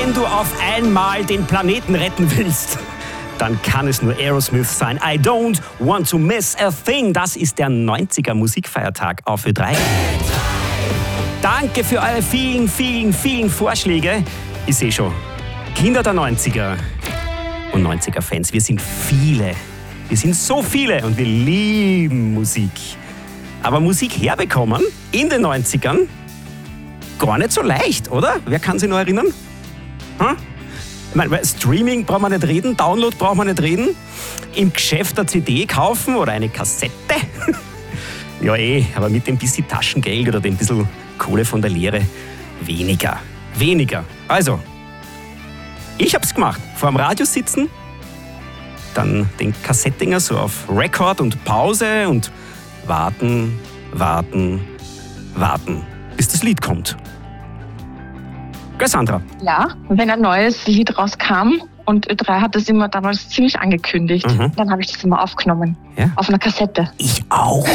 Wenn du auf einmal den Planeten retten willst, dann kann es nur Aerosmith sein. I don't want to miss a thing. Das ist der 90er Musikfeiertag auf Ö3. Danke für eure vielen, vielen, vielen Vorschläge. Ich sehe schon, Kinder der 90er und 90er-Fans, wir sind viele. Wir sind so viele und wir lieben Musik. Aber Musik herbekommen in den 90ern, gar nicht so leicht, oder? Wer kann sich noch erinnern? Hm? Ich meine, Streaming braucht man nicht reden, Download braucht man nicht reden, im Geschäft eine CD kaufen oder eine Kassette. Ja aber mit dem bisschen Taschengeld oder dem bisschen Kohle von der Lehre weniger. Also, ich hab's gemacht. Vor dem Radio sitzen, dann den Kassettinger so auf Record und Pause und warten, bis das Lied kommt. Gell, Sandra? Ja, wenn ein neues Lied rauskam und Ö3 hat das immer damals ziemlich angekündigt, dann habe ich das immer aufgenommen. Ja? Auf einer Kassette. Ich auch.